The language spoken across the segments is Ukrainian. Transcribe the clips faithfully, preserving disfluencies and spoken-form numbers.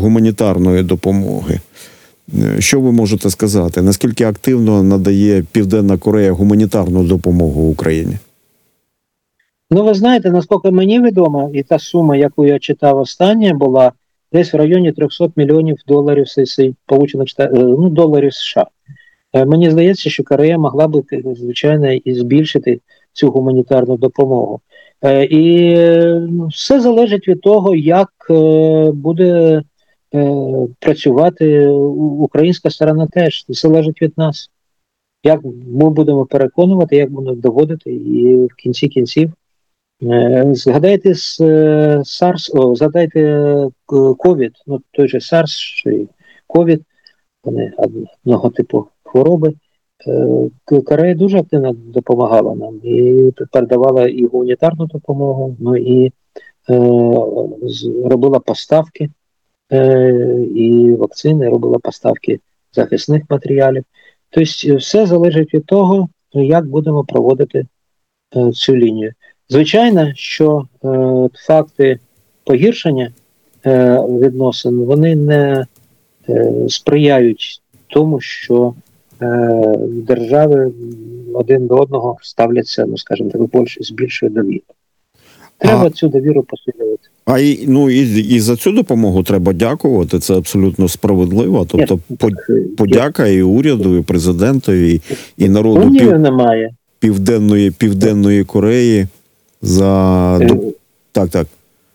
гуманітарної допомоги. Що ви можете сказати? Наскільки активно надає Південна Корея гуманітарну допомогу Україні? Ну, ви знаєте, наскільки мені відомо, і та сума, яку я читав останнє, була десь в районі триста мільйонів доларів Сполучених Штатів, ну, доларів США. Мені здається, що Корея могла б, звичайно, і збільшити цю гуманітарну допомогу. І все залежить від того, як буде працювати українська сторона теж. Це залежить від нас. Як ми будемо переконувати, як будемо доводити, і в кінці кінців. Згадайте з SARS, о, згадайте COVID, ну той же SARS, що і COVID, вони одного типу хвороби. Корея дуже активно допомагала нам і передавала і гуманітарну допомогу, ну і е, робила поставки е, і вакцини, робила поставки захисних матеріалів. Тобто все залежить від того, як будемо проводити е, цю лінію. Звичайно, що е, факти погіршення е, відносин, вони не е, сприяють тому, що е, держави один до одного ставляться, ну скажімо так, більше, з більшою довірою. Треба а, цю довіру посилювати. А і, ну, і, і за цю допомогу треба дякувати, це абсолютно справедливо. Тобто по, подяка і уряду, і президентові, і народу пів, немає. Південної, Південної Кореї за... Е, так, так.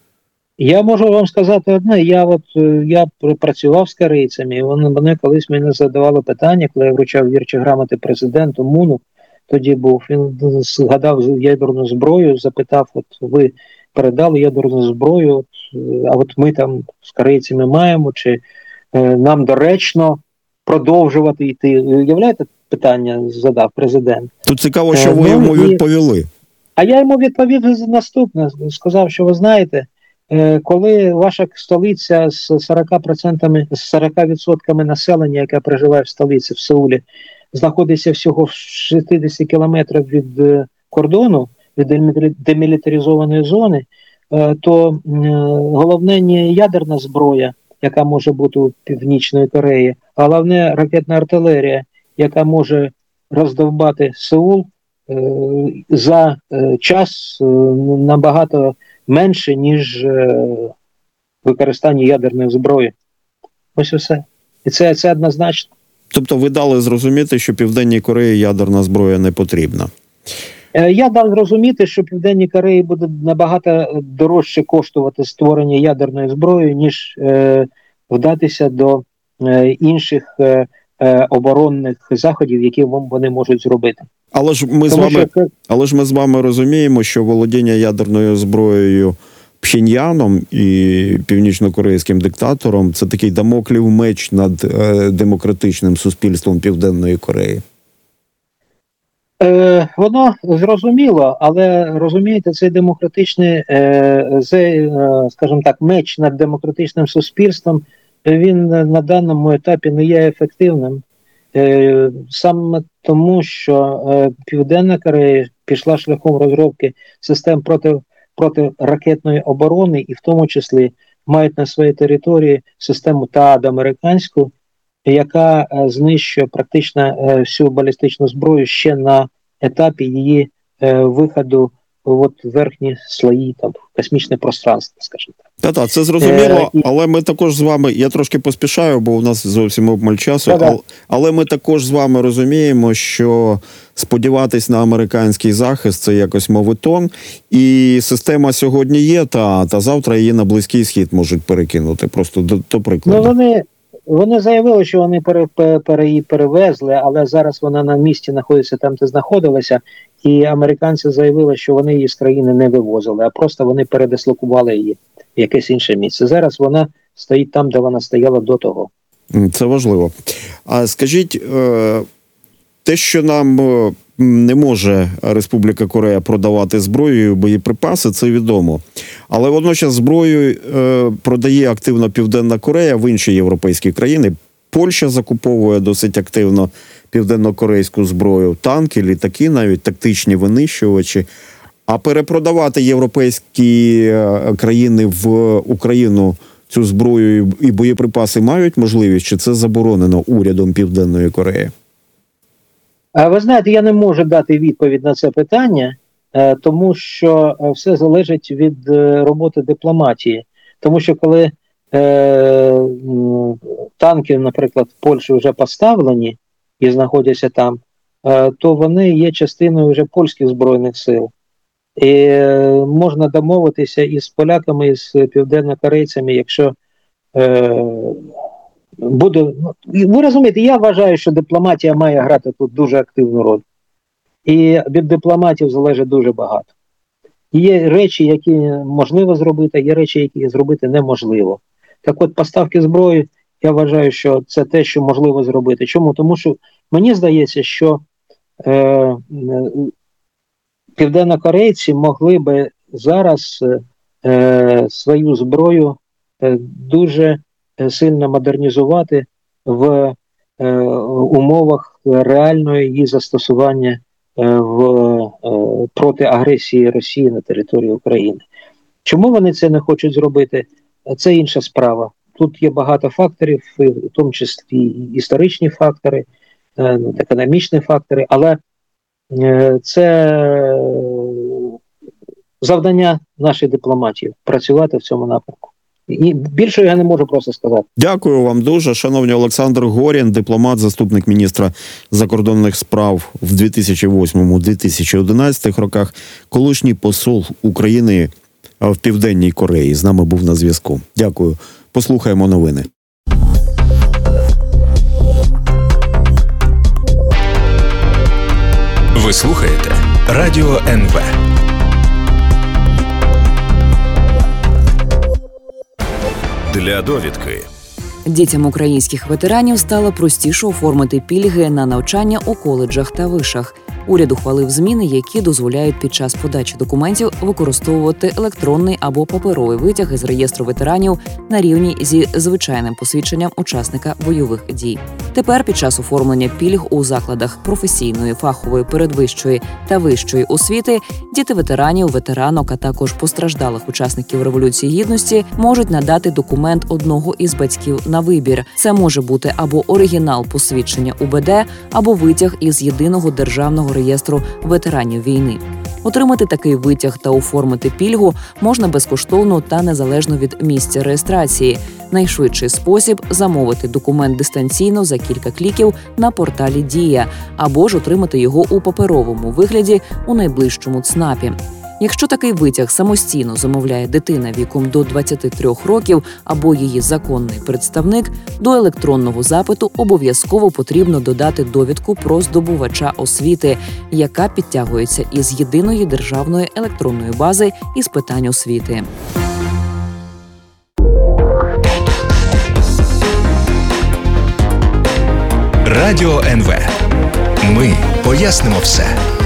Я можу вам сказати одне, я от я працював з корейцями, і вони, вони колись мені задавали питання, коли я вручав вірчі грамоти президенту Муну, тоді був, він згадав ядерну зброю, запитав, от ви передали ядерну зброю, от, а от ми там з корейцями маємо, чи е, нам доречно продовжувати йти. Уявляєте, питання задав президент. Тут цікаво, що ви е, йому і... відповіли. А я йому відповів наступне, сказав, що ви знаєте, коли ваша столиця з сорока відсотками, з сорока відсотками населення, яке проживає в столиці, в Сеулі, знаходиться всього в шістдесят кілометрів від кордону, від демілітаризованої зони, то головне не ядерна зброя, яка може бути у Північної Кореї, а головне ракетна артилерія, яка може роздовбати Сеул за час набагато менше, ніж використання ядерної зброї. Ось усе. І це, це однозначно. Тобто ви дали зрозуміти, що Південній Кореї ядерна зброя не потрібна? Я дав зрозуміти, що Південній Кореї буде набагато дорожче коштувати створення ядерної зброї, ніж е, вдатися до е, інших е, оборонних заходів, які вони можуть зробити. Але ж ми з вами, що... але ж ми з вами розуміємо, що володіння ядерною зброєю Пхеньяном і північно-корейським диктатором – це такий дамоклів меч над е, демократичним суспільством Південної Кореї. Е, воно зрозуміло, але, розумієте, цей демократичний, е, цей, е, скажімо так, меч над демократичним суспільством, він на даному етапі не є ефективним. Е, саме тому, що е, Південна Корея пішла шляхом розробки систем проти, протиракетної оборони, і в тому числі мають на своїй території систему ТААД американську, яка е, знищує практично е, всю балістичну зброю ще на етапі її е, виходу от верхні слої, там, космічне пространство, скажімо так. Та-та, це зрозуміло, е, але ми також з вами, я трошки поспішаю, бо у нас зовсім обмаль часу, але, але ми також з вами розуміємо, що сподіватись на американський захист – це якось моветон, і система сьогодні є, та, та завтра її на Близький Схід можуть перекинути, просто до, до прикладу. Ну, вони... Вони заявили, що вони пере, пере, її перевезли, але зараз вона на місці знаходиться там, де знаходилася, і американці заявили, що вони її з країни не вивозили, а просто вони передислокували її в якесь інше місце. Зараз вона стоїть там, де вона стояла до того. Це важливо. А скажіть, те, що нам не може Республіка Корея продавати зброю і боєприпаси, це відомо. Але водночас зброю е, продає активно Південна Корея в інші європейські країни. Польща закуповує досить активно південно-корейську зброю, танки, літаки, навіть тактичні винищувачі. А перепродавати європейські країни в Україну цю зброю і боєприпаси мають можливість, чи це заборонено урядом Південної Кореї? Ви знаєте, я не можу дати відповідь на це питання, тому що все залежить від роботи дипломатії. Тому що коли е, танки, наприклад, в Польщі вже поставлені і знаходяться там, е, то вони є частиною вже польських збройних сил. І е, можна домовитися із поляками, і з південнокорейцями, якщо е, буде... Ви розумієте, я вважаю, що дипломатія має грати тут дуже активну роль. І від дипломатів залежить дуже багато. Є речі, які можливо зробити, є речі, які зробити неможливо. Так от, поставки зброї, я вважаю, що це те, що можливо зробити. Чому? Тому що мені здається, що е, південнокорейці могли би зараз е, свою зброю е, дуже сильно модернізувати в е, умовах реального її застосування в проти агресії Росії на території України. Чому вони це не хочуть зробити? Це інша справа. Тут є багато факторів, в тому числі і історичні фактори, економічні фактори, але це завдання нашої дипломатії – працювати в цьому напрямку. І більше я не можу просто сказати. Дякую вам дуже. Шановний Олександр Горін, дипломат, заступник міністра закордонних справ в дві тисячі восьмому - дві тисячі одинадцятих роках, колишній посол України в Південній Кореї. З нами був на зв'язку. Дякую. Послухаємо новини. Ви слухаєте Радіо ен ве. Для довідки. Дітям українських ветеранів стало простіше оформити пільги на навчання у коледжах та вишах. Уряд ухвалив зміни, які дозволяють під час подачі документів використовувати електронний або паперовий витяг із реєстру ветеранів на рівні зі звичайним посвідченням учасника бойових дій. Тепер під час оформлення пільг у закладах професійної, фахової, передвищої та вищої освіти діти ветеранів, ветеранок, а також постраждалих учасників Революції Гідності можуть надати документ одного із батьків на вибір. Це може бути або оригінал посвідчення у be de, або витяг із єдиного державного реєстру ветеранів війни. Отримати такий витяг та оформити пільгу можна безкоштовно та незалежно від місця реєстрації. Найшвидший спосіб – замовити документ дистанційно за кілька кліків на порталі «Дія» або ж отримати його у паперовому вигляді у найближчому ЦНАПі. Якщо такий витяг самостійно замовляє дитина віком до двадцяти трьох років або її законний представник, до електронного запиту обов'язково потрібно додати довідку про здобувача освіти, яка підтягується із єдиної державної електронної бази із питань освіти. Радіо ен ве. Ми пояснимо все.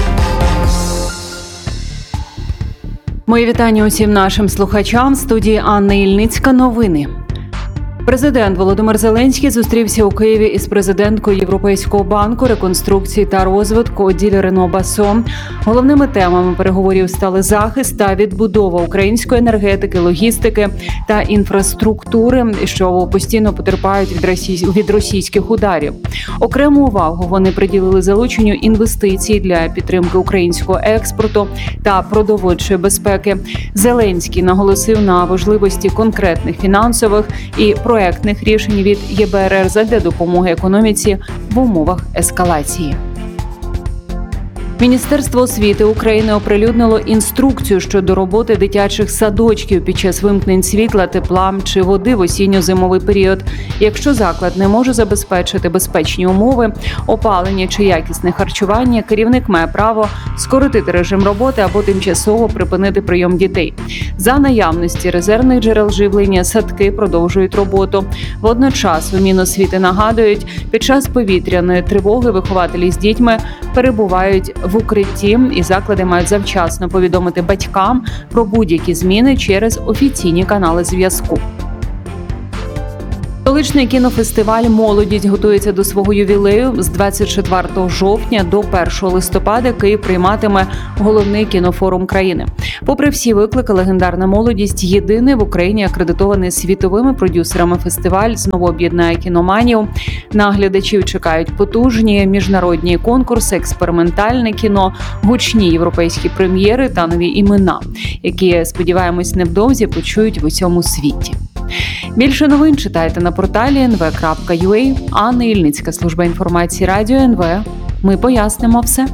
Мої вітання усім нашим слухачам. В студії Анна Ільницька. Новини. Президент Володимир Зеленський зустрівся у Києві із президенткою Європейського банку реконструкції та розвитку Оділь Рено Басо. Головними темами переговорів стали захист та відбудова української енергетики, логістики та інфраструктури, що постійно потерпають від, російсь... від російських ударів. Окрему увагу вони приділили залученню інвестицій для підтримки українського експорту та продовольчої безпеки. Зеленський наголосив на важливості конкретних фінансових і проектних рішень від є бе ер ер задля допомоги економіці в умовах ескалації. Міністерство освіти України оприлюднило інструкцію щодо роботи дитячих садочків під час вимкнень світла, тепла чи води в осінньо-зимовий період. Якщо заклад не може забезпечити безпечні умови, опалення чи якісне харчування, керівник має право скоротити режим роботи або тимчасово припинити прийом дітей. За наявності резервних джерел живлення садки продовжують роботу. Водночас у Міносвіти нагадують, під час повітряної тривоги вихователі з дітьми перебувають в укритті, і заклади мають завчасно повідомити батькам про будь-які зміни через офіційні канали зв'язку. Столичний кінофестиваль «Молодість» готується до свого ювілею. З двадцять четвертого жовтня до першого листопада Київ прийматиме головний кінофорум країни. Попри всі виклики, легендарна «Молодість» – єдиний в Україні акредитований світовими продюсерами фестиваль, знову об'єднає кіноманів. На глядачів чекають потужні міжнародні конкурси, експериментальне кіно, гучні європейські прем'єри та нові імена, які, сподіваємось, невдовзі почують в усьому світі. Більше новин читайте на порталі ен ве крапка ю а. Анна Ільницька, служба інформації Радіо ен ве. Ми пояснимо все.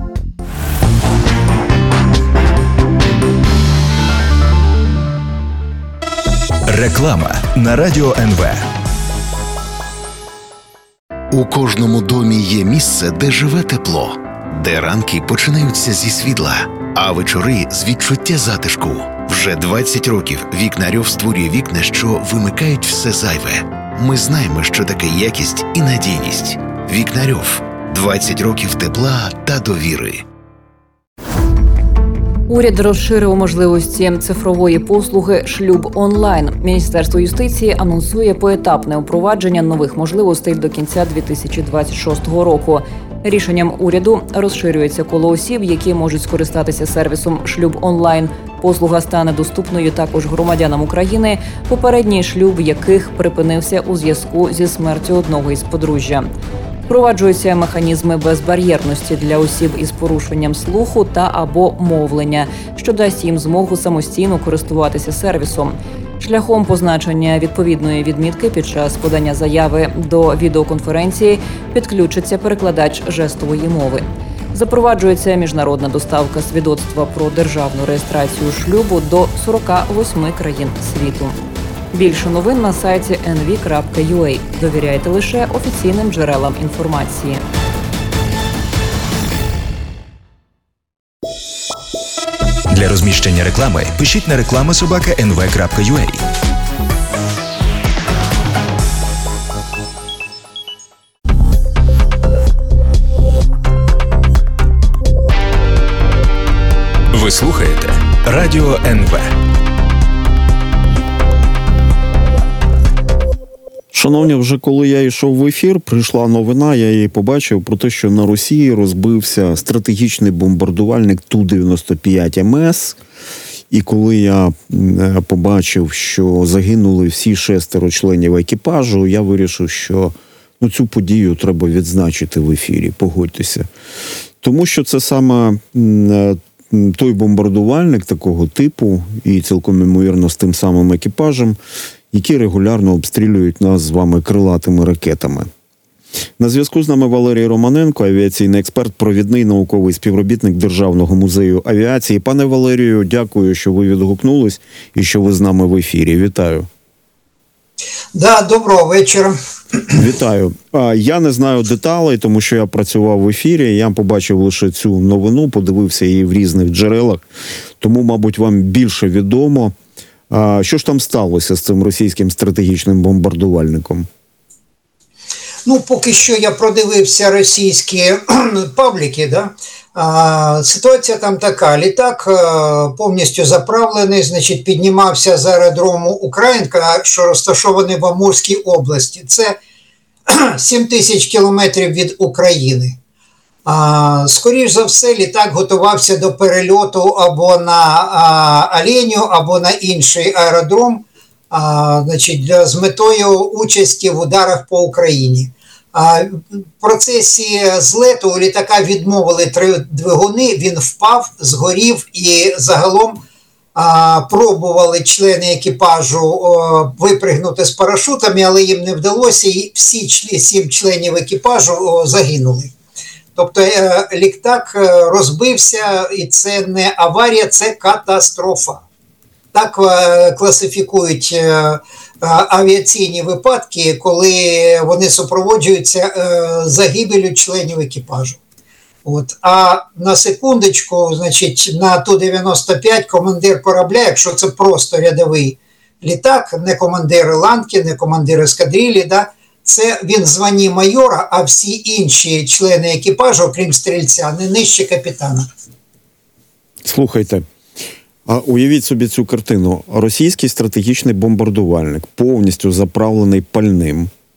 Реклама на Радіо ен ве. У кожному домі є місце, де живе тепло, де ранки починаються зі світла, а вечори з відчуття затишку. Вже двадцять років Вікнарьов створює вікна, що вимикають все зайве. Ми знаємо, що таке якість і надійність. Вікнарьов. двадцять років тепла та довіри. Уряд розширив можливості цифрової послуги «Шлюб онлайн». Міністерство юстиції анонсує поетапне впровадження нових можливостей до кінця дві тисячі двадцять шостого року. Рішенням уряду розширюється коло осіб, які можуть скористатися сервісом «Шлюб онлайн». Послуга стане доступною також громадянам України, попередній шлюб яких припинився у зв'язку зі смертю одного із подружжя. Впроваджуються механізми безбар'єрності для осіб із порушенням слуху та або мовлення, що дасть їм змогу самостійно користуватися сервісом. Шляхом позначення відповідної відмітки під час подання заяви до відеоконференції підключиться перекладач жестової мови. Запроваджується міжнародна доставка свідоцтва про державну реєстрацію шлюбу до сорок восьми країн світу. Більше новин на сайті ен ве крапка ю а. Довіряйте лише офіційним джерелам інформації. Для розміщення реклами пишіть на реклама собака ен ве крапка ю а. Ви слухаєте Радіо ен ве. Шановні, вже коли я йшов в ефір, прийшла новина, я її побачив про те, що на Росії розбився стратегічний бомбардувальник Ту дев'яносто п'ять ем ес. І коли я побачив, що загинули всі шестеро членів екіпажу, я вирішив, що ну, цю подію треба відзначити в ефірі, погодьтеся. Тому що це саме той бомбардувальник такого типу, і цілком ймовірно з тим самим екіпажем, які регулярно обстрілюють нас з вами крилатими ракетами. На зв'язку з нами Валерій Романенко, авіаційний експерт, провідний науковий співробітник Державного музею авіації. Пане Валерію, дякую, що ви відгукнулись і що ви з нами в ефірі. Вітаю. Да, доброго вечора. Вітаю. Я не знаю деталей, тому що я працював в ефірі, я побачив лише цю новину, подивився її в різних джерелах, тому, мабуть, вам більше відомо. Що ж там сталося з цим російським стратегічним бомбардувальником? Ну, поки що я продивився російські пабліки, да? А, ситуація там така. Літак а, повністю заправлений, значить, піднімався з аеродрому Українка, що розташований в Амурській області. Це сім тисяч кілометрів від України. А, скоріш за все, літак готувався до перельоту або на а, Оленю, або на інший аеродром, а, значить, для, з метою участі в ударах по Україні. А, в процесі злету у літака відмовили три двигуни, він впав, згорів і загалом а, пробували члени екіпажу о, випригнути з парашутами, але їм не вдалося, і всі сім членів екіпажу о, загинули. Тобто літак розбився, і це не аварія, це катастрофа. Так класифікують авіаційні випадки, коли вони супроводжуються загибелью членів екіпажу. От. А на секундочку, значить, на Ту дев'яносто п'ять командир корабля, якщо це просто рядовий літак, не командир ланки, не командир ескадрилі, да, це він в званні майора, а всі інші члени екіпажу, окрім стрільця, не нижче капітана. Слухайте, а уявіть собі цю картину. Російський стратегічний бомбардувальник, повністю заправлений пальним,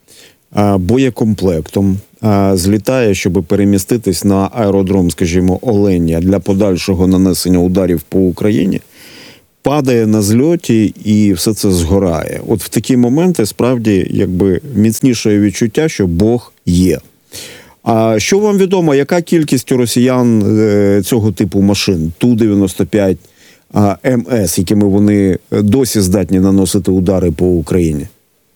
а, боєкомплектом а, злітає, щоб переміститись на аеродром, скажімо, Оленя для подальшого нанесення ударів по Україні, падає на зльоті і все це згорає. От в такі моменти справді якби міцніше відчуття, що Бог є. А що вам відомо, яка кількість у росіян е, цього типу машин? Ту дев'яносто п'ять ем ес, якими вони досі здатні наносити удари по Україні?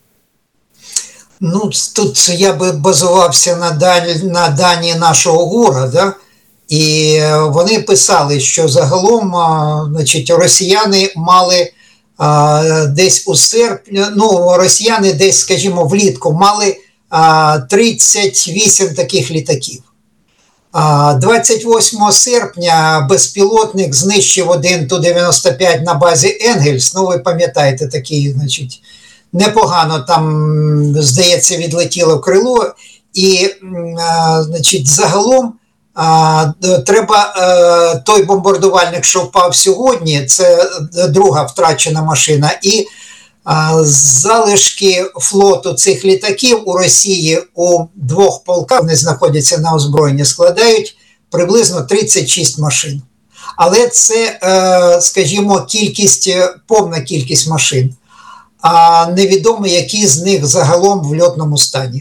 Ну, тут я би базувався на дані, на дані нашого ГУРа, да? І вони писали, що загалом, значить, росіяни мали а, десь у серпні, ну, росіяни десь, скажімо, влітку мали а, тридцять вісім таких літаків. А, двадцять восьмого серпня безпілотник знищив один Ту дев'яносто п'ять на базі Енгельс. Ну, ви пам'ятаєте, такий, значить, непогано там, здається, відлетіло крило. І, а, значить, загалом А, треба а, той бомбардувальник, що впав сьогодні, це друга втрачена машина, і а, залишки флоту цих літаків у Росії у двох полках, вони знаходяться на озброєнні, складають приблизно тридцять шість машин. Але це, а, скажімо, кількість, повна кількість машин, а невідомо, які з них загалом в льотному стані.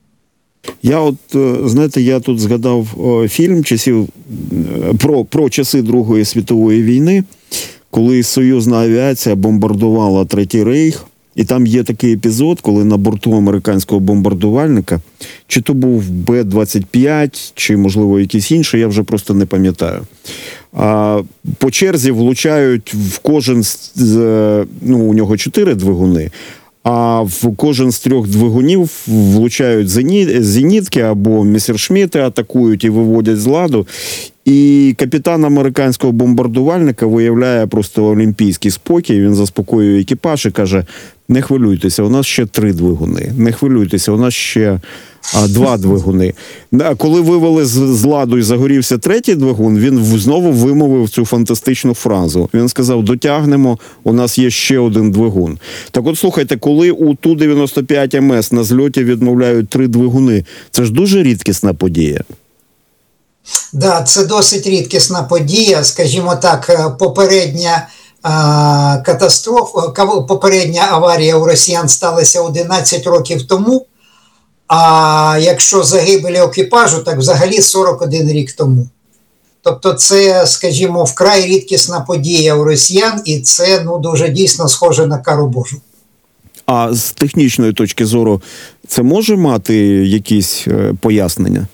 Я от, знаєте, я тут згадав фільм часів про, про часи Другої світової війни, коли союзна авіація бомбардувала Третій Рейх, і там є такий епізод, коли на борту американського бомбардувальника, чи то був Бе двадцять п'ять, чи, можливо, якийсь інший, я вже просто не пам'ятаю, а, по черзі влучають в кожен, з, ну, у нього чотири двигуни, а в кожен з трьох двигунів влучають зенітки або месершмітти, атакують і виводять з ладу. І капітан американського бомбардувальника виявляє просто олімпійський спокій, він заспокоює екіпаж і каже: не хвилюйтеся, у нас ще три двигуни, не хвилюйтеся, у нас ще а, два двигуни. А коли вивели з, з ладу і загорівся третій двигун, він знову вимовив цю фантастичну фразу. Він сказав: дотягнемо, у нас є ще один двигун. Так от, слухайте, коли у Ту дев'яносто п'ять ем ес на зльоті відмовляють три двигуни, це ж дуже рідкісна подія. Да, це досить рідкісна подія, скажімо так, попередня а, катастрофа, попередня аварія у росіян сталася одинадцять років тому, а якщо загибель екіпажу, так взагалі сорок один рік тому. Тобто це, скажімо, вкрай рідкісна подія у росіян, і це, ну, дуже дійсно схоже на кару Божу. А з технічної точки зору це може мати якісь пояснення?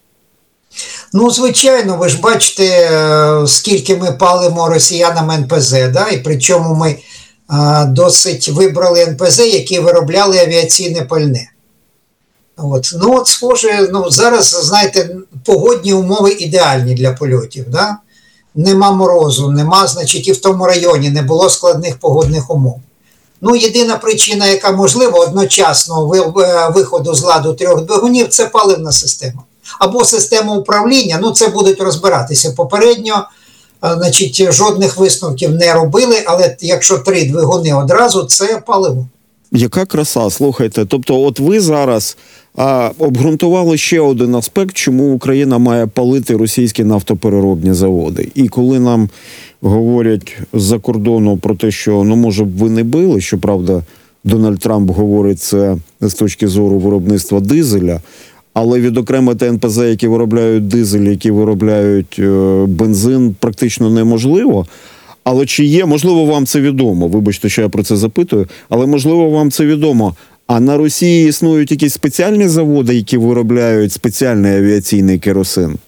Ну, звичайно, ви ж бачите, скільки ми палимо росіянам ен пе зет, да? І причому ми а, досить вибрали ен пе зет, які виробляли авіаційне пальне. От. Ну, от, схоже, ну, зараз, знаєте, погодні умови ідеальні для польотів, да? Нема морозу, нема, значить, і в тому районі не було складних погодних умов. Ну, єдина причина, яка можлива одночасно виходу з ладу трьох двигунів, це паливна система. Або система управління, ну це будуть розбиратися. Попередньо, значить, жодних висновків не робили, але якщо три двигуни одразу, це паливо. Яка краса, слухайте. Тобто от ви зараз а, обґрунтували ще один аспект, чому Україна має палити російські нафтопереробні заводи. І коли нам говорять з-за кордону про те, що, ну, може б ви не били, щоправда, Дональд Трамп говорить це з точки зору виробництва дизеля, але відокремити ен пе зет, які виробляють дизель, які виробляють е, бензин, практично неможливо. Але чи є, можливо, вам це відомо, вибачте, що я про це запитую, але, можливо, вам це відомо, а на Росії існують якісь спеціальні заводи, які виробляють спеціальний авіаційний керосин?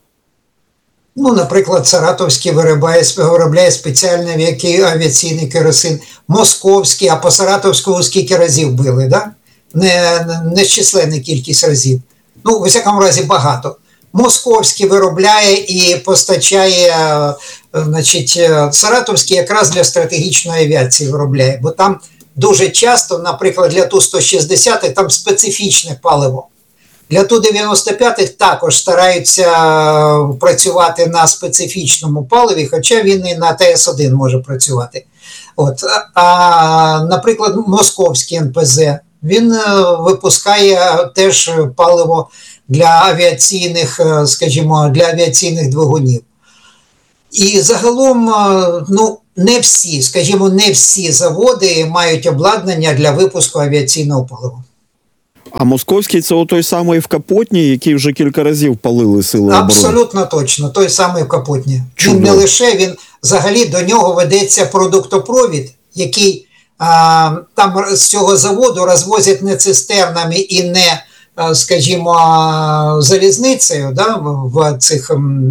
Ну, наприклад, Саратовський виробляє, виробляє спеціальний авіаційний керосин, Московський, а по Саратовську скільки разів били, да? Не, нещисленна кількість разів. Ну, у всякому разі, багато. Московський виробляє і постачає, значить, Саратовський якраз для стратегічної авіації виробляє, бо там дуже часто, наприклад, для Ту сто шістдесят там специфічне паливо. Для Ту дев'яносто п'ять також стараються працювати на специфічному паливі, хоча він і на Те ес один може працювати. От. А, наприклад, Московський ен пе зет Він випускає теж паливо для авіаційних, скажімо, для авіаційних двигунів. І загалом, ну, не всі, скажімо, не всі заводи мають обладнання для випуску авіаційного палива. А московський – це той самий в Капотні, який вже кілька разів палили сили оборони? Абсолютно точно, той самий в Капотні. Чудо. Він не лише, він взагалі до нього ведеться продуктопровід, який а, там з цього заводу розвозять не цистернами і не, а, скажімо, залізницею, да, в цих...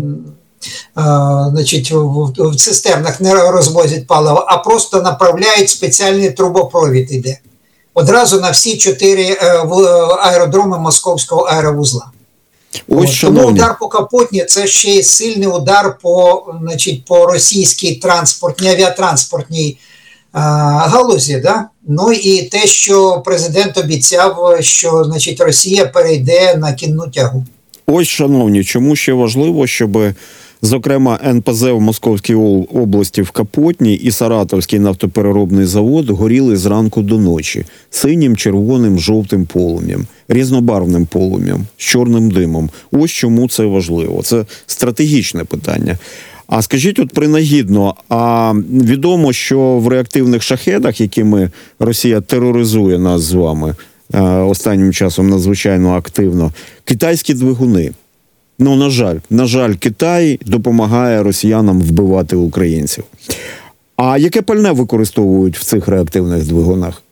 А, значить, в, в цистернах не розвозять паливо, а просто направляють спеціальний трубопровід іде. Одразу на всі чотири е, в, аеродроми Московського аеровузла. Ось, От, тому удар по Капотні – це ще й сильний удар по, значить, по російській транспортній, авіатранспортній е, галузі. Да? Ну і те, що президент обіцяв, що, значить, Росія перейде на кінну тягу. Ось, шановні, чому ще важливо, щоб, зокрема, ен пе зе в Московській області в Капотні і Саратовський нафтопереробний завод горіли зранку до ночі синім, червоним, жовтим полум'ям, різнобарвним полум'ям, з чорним димом. Ось чому це важливо. Це стратегічне питання. А скажіть от принагідно, а відомо, що в реактивних шахедах, якими Росія тероризує нас з вами, останнім часом надзвичайно активно, китайські двигуни. Ну, на жаль, на жаль, Китай допомагає росіянам вбивати українців. А яке пальне використовують в цих реактивних двигунах?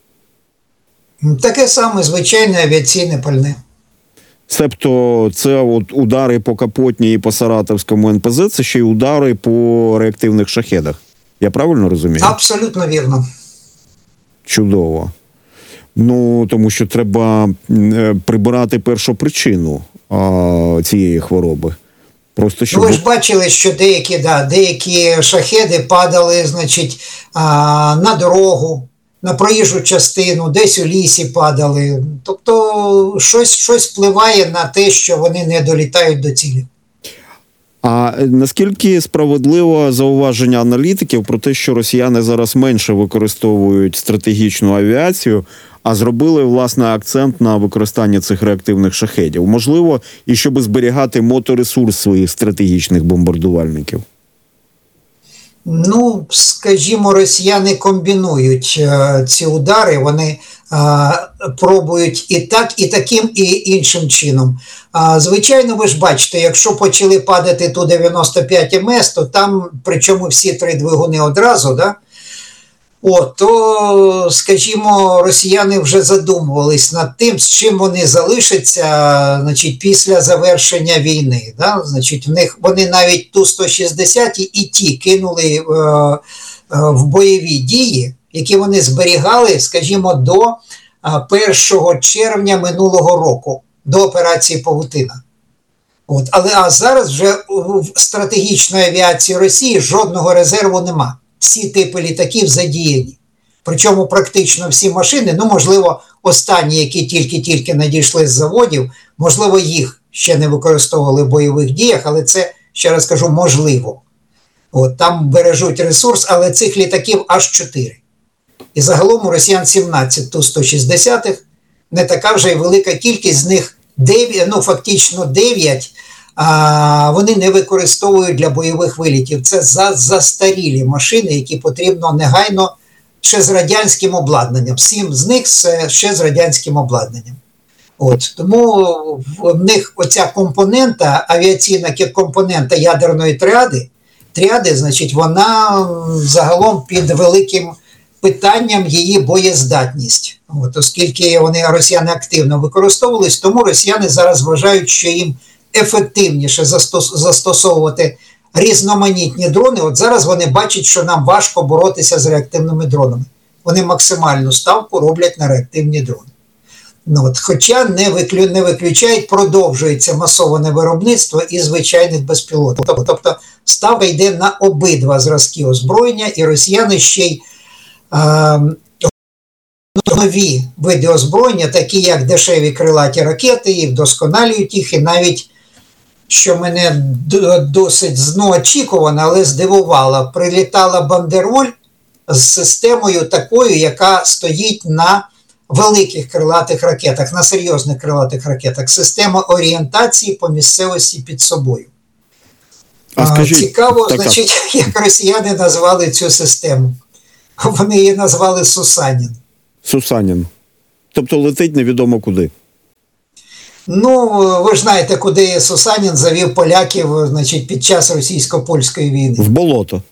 Таке саме звичайне авіаційне пальне. Себто це от удари по Капотні і по Саратовському ен пе зе, це ще й удари по реактивних шахедах. Я правильно розумію? Абсолютно вірно. Чудово. Ну, тому що треба прибирати першопричину а, цієї хвороби. Просто щоб... Ну, ви ж бачили, що деякі, да, деякі шахеди падали, значить, а, на дорогу, на проїжджу частину, десь у лісі падали. Тобто щось, щось впливає на те, що вони не долітають до цілі. А наскільки справедливо зауваження аналітиків про те, що росіяни зараз менше використовують стратегічну авіацію, а зробили, власне, акцент на використанні цих реактивних шахедів? Можливо, і щоб зберігати моторесурс своїх стратегічних бомбардувальників? Ну, скажімо, росіяни комбінують е, ці удари, вони е, пробують і так, і таким, і іншим чином. Е, звичайно, ви ж бачите, якщо почали падати Ту дев'яносто п'ять ем ес, то там, причому всі три двигуни одразу, да? От, то, скажімо, росіяни вже задумувались над тим, з чим вони залишаться, значить, після завершення війни. Да? Значить, в них вони навіть Ту сто шістдесят і ті кинули е, е, в бойові дії, які вони зберігали, скажімо, до е, першого червня минулого року, до операції «Павутина». От, але а зараз вже в стратегічної авіації Росії жодного резерву нема. Всі типи літаків задіяні. Причому практично всі машини, ну, можливо, останні, які тільки-тільки надійшли з заводів, можливо, їх ще не використовували в бойових діях, але це, ще раз кажу, можливо. От, там бережуть ресурс, але цих літаків аж чотири. І загалом у росіян сімнадцять Ту сто шістдесят, не така вже й велика кількість, з них дев'ять, ну, фактично дев'ять, а вони не використовують для бойових вилітів. Це за, застарілі машини, які потрібно негайно ще з радянським обладнанням. Сім з них це ще з радянським обладнанням. От, тому в них оця компонента, авіаційна компонента ядерної тріади, тріади, значить, вона загалом під великим питанням її боєздатність. От, оскільки вони, росіяни, активно використовувались, тому росіяни зараз вважають, що їм ефективніше застос, застосовувати різноманітні дрони. От зараз вони бачать, що нам важко боротися з реактивними дронами. Вони максимальну ставку роблять на реактивні дрони. Ну, от, хоча не, виклю, не виключають, продовжується масоване виробництво і звичайних безпілотних. Тобто ставка йде на обидва зразки озброєння, і росіяни ще й е, нові види озброєння, такі як дешеві крилаті ракети, і вдосконалюють їх, і навіть, що мене досить ну, очікувано, але здивувало, прилітала бандероль з системою такою, яка стоїть на великих крилатих ракетах, на серйозних крилатих ракетах, система орієнтації по місцевості під собою. А скажіть, Цікаво, така... значить, як росіяни назвали цю систему. Вони її назвали Сусанін. Сусанін. Тобто летить невідомо куди. Ну, ви ж знаєте, куди Сусанін завів поляків, значить, під час російсько-польської війни. В болото.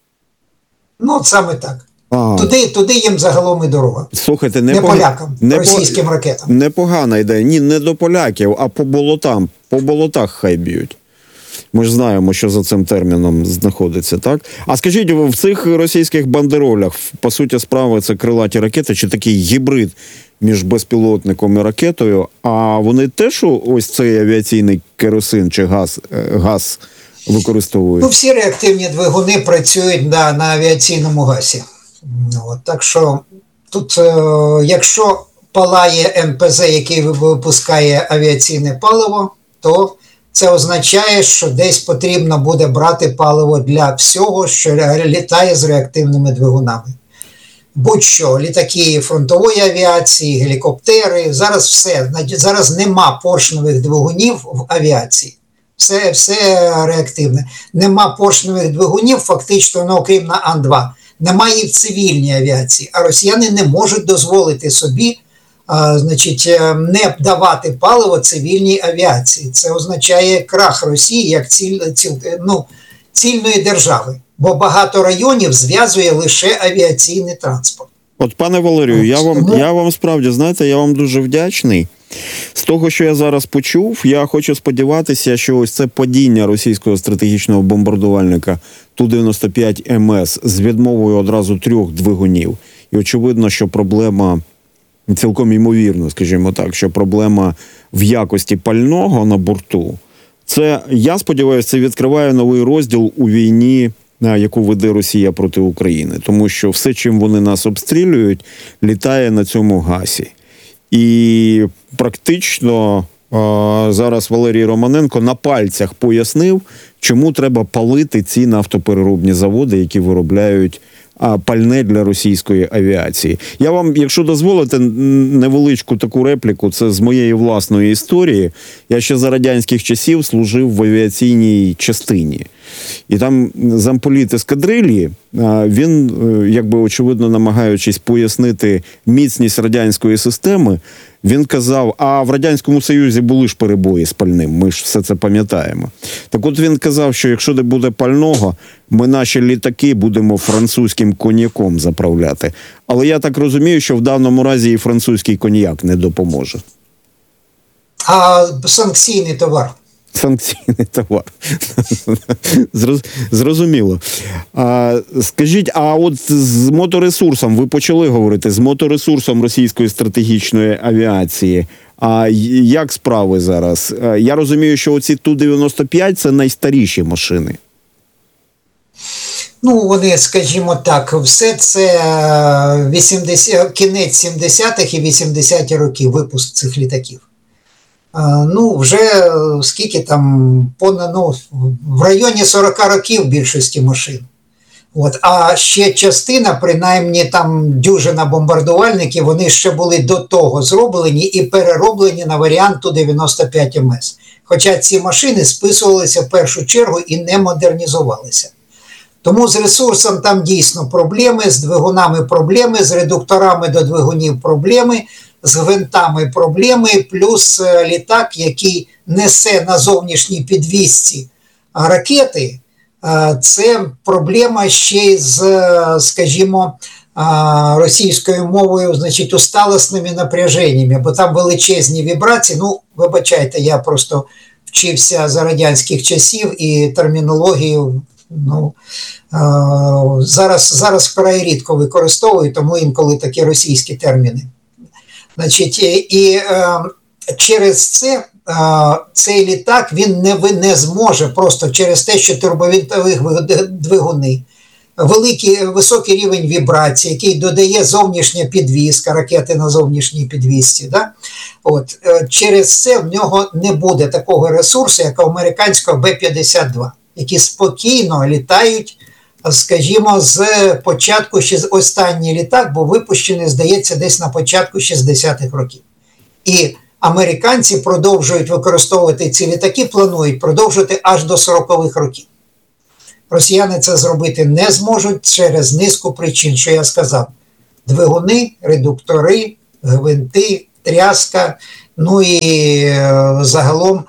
Ну, от саме так. А. Туди, туди їм загалом і дорога. Слухайте, не, не по... полякам, не російським по... ракетам. Непогана ідея. Ні, не до поляків, а по болотам. По болотах хай б'ють. Ми ж знаємо, що за цим терміном знаходиться, так? А скажіть, в цих російських бандеролях, по суті справи, це крилаті ракети, чи такий гібрид між безпілотником і ракетою, а вони теж ось цей авіаційний керосин чи газ, газ використовують? Ну, всі реактивні двигуни працюють да, на авіаційному газі. От, так що тут, е, якщо палає ен пе зет, який випускає авіаційне паливо, то це означає, що десь потрібно буде брати паливо для всього, що літає з реактивними двигунами. Будь-що, літаки фронтової авіації, гелікоптери, зараз все. Зараз нема поршневих двигунів в авіації. Все, все реактивне. Нема поршневих двигунів, фактично, ну, окрім на Ан два. Немає і в цивільній авіації. А росіяни не можуть дозволити собі А, значить, не давати паливо цивільній авіації. Це означає крах Росії як ціль, ціл, ну, цільної держави. Бо багато районів зв'язує лише авіаційний транспорт. От, пане Валерію, я вам, я вам справді, знаєте, я вам дуже вдячний. З того, що я зараз почув, я хочу сподіватися, що ось це падіння російського стратегічного бомбардувальника Ту дев'яносто п'ять Ем Ес з відмовою одразу трьох двигунів. І очевидно, що проблема... Цілком ймовірно, скажімо так, що проблема в якості пального на борту, це, я сподіваюся, це відкриває новий розділ у війні, яку веде Росія проти України. Тому що все, чим вони нас обстрілюють, літає на цьому газі. І практично а, зараз Валерій Романенко на пальцях пояснив, чому треба палити ці нафтопереробні заводи, які виробляють а пальне для російської авіації. Я вам, якщо дозволите, невеличку таку репліку, це з моєї власної історії. Я ще за радянських часів служив в авіаційній частині. І там замполіт ескадрилії, він, якби очевидно намагаючись пояснити міцність радянської системи, він казав, а в Радянському Союзі були ж перебої з пальним, ми ж все це пам'ятаємо. Так от він казав, що якщо не буде пального, ми наші літаки будемо французьким коньяком заправляти. Але я так розумію, що в даному разі і французький коньяк не допоможе. А санкційний товар? Санкційний товар. Зрозуміло. А, скажіть, а от з моторесурсом, ви почали говорити, з моторесурсом російської стратегічної авіації, а як справи зараз? Я розумію, що оці Ту дев'яносто п'ять – це найстаріші машини. Ну, вони, скажімо так, все це вісімдесят, кінець сімдесятих і вісімдесяті років випуск цих літаків. Ну, вже скільки там, понад, ну, в районі сорок років більшості машин. От. А ще частина, принаймні там дюжина бомбардувальників, вони ще були до того зроблені і перероблені на варіант Ту дев'яносто п'ять Ем Ес. Хоча ці машини списувалися в першу чергу і не модернізувалися. Тому з ресурсом там дійсно проблеми, з двигунами проблеми, з редукторами до двигунів проблеми, з гвинтами проблеми, плюс літак, який несе на зовнішній підвісці ракети, це проблема ще й з, скажімо, російською мовою, значить, усталосними напряженнями, бо там величезні вібрації. Ну, вибачайте, я просто вчився за радянських часів і термінологію, ну, зараз, зараз вкрай рідко використовую, тому інколи такі російські терміни. Значить, і е, через це е, цей літак він не, не зможе просто через те, що турбовинтові двигуни, великий, високий рівень вібрації, який додає зовнішня підвізка, ракети на зовнішній підвісці. Да? От, е, через це в нього не буде такого ресурсу, як у американського Бе п'ятдесят два, які спокійно літають скажімо, з початку, ще останній літак був випущений, здається, десь на початку шістдесятих років. І американці продовжують використовувати ці літаки, планують продовжувати аж до сорокових років. Росіяни це зробити не зможуть через низку причин, що я сказав. Двигуни, редуктори, гвинти, тряска, ну і е, загалом,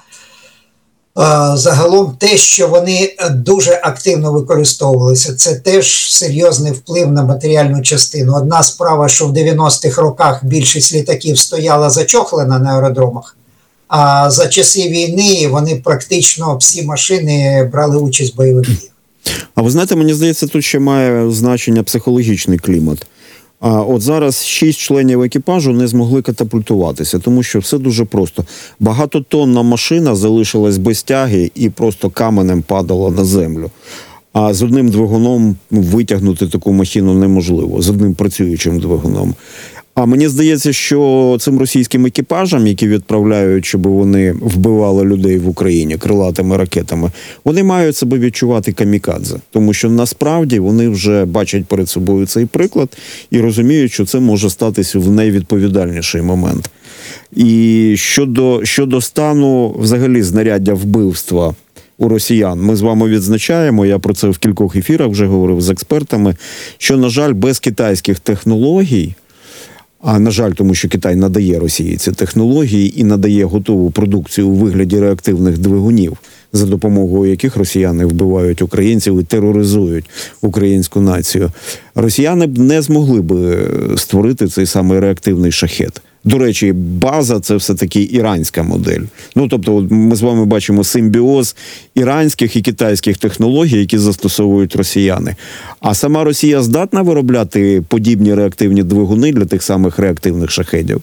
е, загалом те, що вони дуже активно використовувалися, це теж серйозний вплив на матеріальну частину. Одна справа, що в дев'яностих роках більшість літаків стояла зачохлена на аеродромах, а за часи війни вони практично всі машини брали участь в бойових діях. А ви знаєте, мені здається, тут ще має значення психологічний клімат. А от зараз шість членів екіпажу не змогли катапультуватися, тому що все дуже просто. Багатотонна машина залишилась без тяги і просто каменем падала на землю. А з одним двигуном витягнути таку махіну неможливо, з одним працюючим двигуном. А мені здається, що цим російським екіпажам, які відправляють, щоб вони вбивали людей в Україні крилатими ракетами, вони мають себе відчувати камікадзе. Тому що насправді вони вже бачать перед собою цей приклад і розуміють, що це може статися в найвідповідальніший момент. І щодо, щодо стану взагалі знаряддя вбивства у росіян, ми з вами відзначаємо, я про це в кількох ефірах вже говорив з експертами, що, на жаль, без китайських технологій, а, на жаль, тому що Китай надає Росії ці технології і надає готову продукцію у вигляді реактивних двигунів, за допомогою яких росіяни вбивають українців і тероризують українську націю. Росіяни б не змогли б створити цей самий реактивний шахет. До речі, база – це все-таки іранська модель. Ну, тобто, ми з вами бачимо симбіоз іранських і китайських технологій, які застосовують росіяни. А сама Росія здатна виробляти подібні реактивні двигуни для тих самих реактивних шахедів?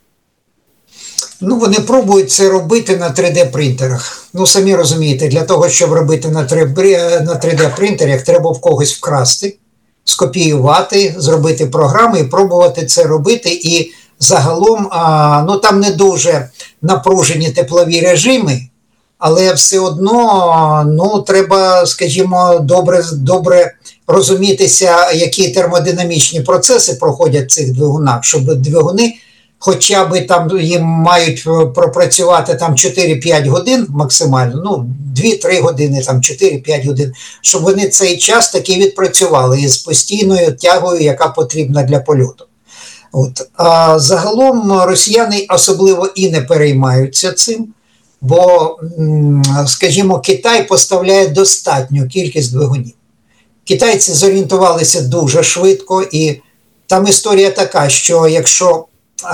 Ну, вони пробують це робити на три де-принтерах. Ну, самі розумієте, для того, щоб робити на три де-принтерах, треба в когось вкрасти, скопіювати, зробити програму і пробувати це робити. І загалом, а, ну, там не дуже напружені теплові режими, але все одно, ну, треба, скажімо, добре, добре розумітися, які термодинамічні процеси проходять в цих двигунах, щоб двигуни хоча б там їм мають пропрацювати там чотири-п'ять годин максимально, ну, дві-три години, там чотири-п'ять годин, щоб вони цей час таки відпрацювали із постійною тягою, яка потрібна для польоту. От. А загалом росіяни особливо і не переймаються цим, бо, скажімо, Китай поставляє достатню кількість двигунів. Китайці зорієнтувалися дуже швидко, і там історія така, що якщо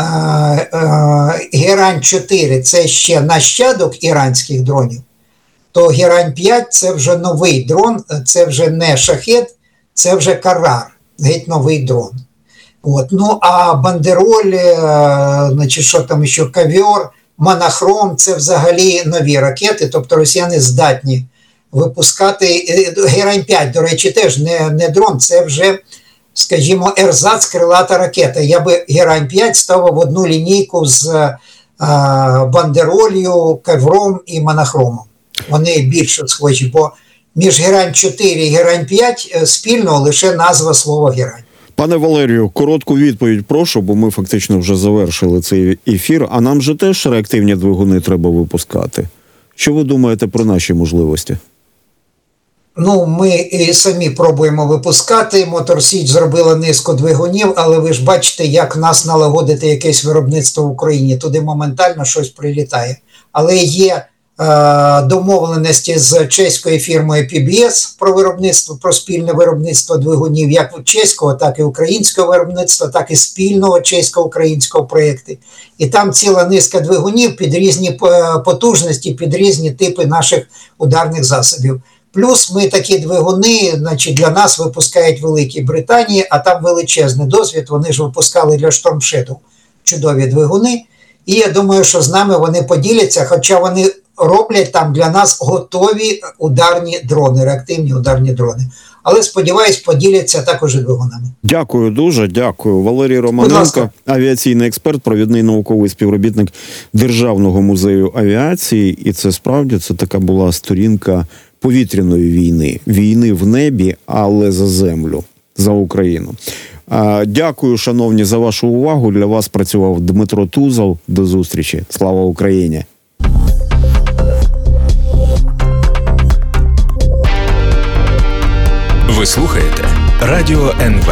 Герань чотири – це ще нащадок іранських дронів, то Герань п'ять – це вже новий дрон, це вже не шахет, це вже Карар, геть новий дрон. От. Ну, а бандероль, значить, що там ще, Ковьор, Монохром – це взагалі нові ракети, тобто росіяни здатні випускати. Герань п'ять, до речі, теж не, не дрон, це вже, скажімо, ерзац крилата ракета. Я би Герань п'ять ставив в одну лінійку з а, бандеролью, Ковром і Монохромом. Вони більше схожі, бо між Герань чотири і Герань п'ять спільно лише назва слова Герань. Пане Валерію, коротку відповідь прошу, бо ми фактично вже завершили цей ефір, а нам же теж реактивні двигуни треба випускати. Що ви думаєте про наші можливості? Ну, ми і самі пробуємо випускати, Мотор Січ зробила низку двигунів, але ви ж бачите, як в нас налагодити якесь виробництво в Україні, туди моментально щось прилітає. Але є е, домовленості з чеською фірмою пі бі ес про виробництво, про спільне виробництво двигунів, як чеського, так і українського виробництва, так і спільного чесько-українського проєкту. І там ціла низка двигунів під різні потужності, під різні типи наших ударних засобів. Плюс ми такі двигуни, значить, для нас випускають в Великій Британії, а там величезний досвід, вони ж випускали для Storm Shadow чудові двигуни. І я думаю, що з нами вони поділяться, хоча вони роблять там для нас готові ударні дрони, реактивні ударні дрони. Але, сподіваюсь, поділяться також і двигунами. Дякую дуже, дякую. Валерій Романенко, авіаційний експерт, провідний науковий співробітник Державного музею авіації. І це справді, це така була сторінка повітряної війни, війни в небі, але за землю, за Україну. Дякую, шановні, за вашу увагу. Для вас працював Дмитро Тузов. До зустрічі. Слава Україні! Ви слухаєте Радіо ен ве.